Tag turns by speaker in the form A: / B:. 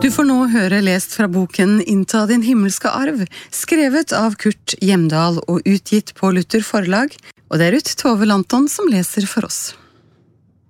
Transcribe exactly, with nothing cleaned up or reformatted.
A: Du får nå høre lest fra boken Innta din himmelske arv, skrevet av Kurt Hjemdal og utgitt på Luther forlag, og det er Ruth Tove Lanton som leser for oss.